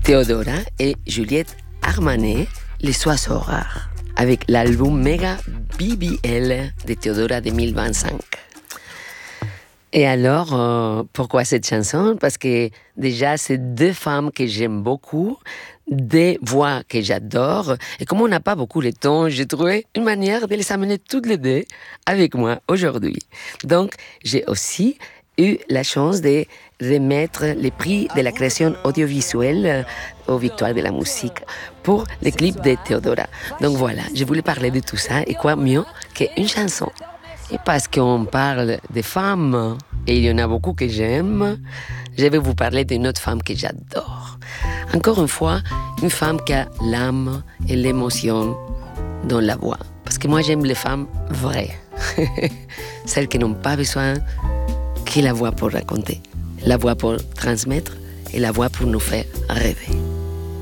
Théodora et Juliette Armanet, Les Oiseaux Rares, avec l'album Mega BBL de Théodora 2025. Et alors, pourquoi cette chanson? Parce que déjà, c'est deux femmes que j'aime beaucoup, des voix que j'adore. Et comme on n'a pas beaucoup de temps, j'ai trouvé une manière de les amener toutes les deux avec moi aujourd'hui. Donc, j'ai aussi eu la chance de remettre les prix de la création audiovisuelle aux Victoires de la musique pour les clips de Théodora. Donc voilà, je voulais parler de tout ça et quoi mieux qu'une chanson. Et parce qu'on parle des femmes, et il y en a beaucoup que j'aime, je vais vous parler d'une autre femme que j'adore. Encore une fois, une femme qui a l'âme et l'émotion dans la voix. Parce que moi, j'aime les femmes vraies. Celles qui n'ont pas besoin que la voix pour raconter. La voix pour transmettre et la voix pour nous faire rêver.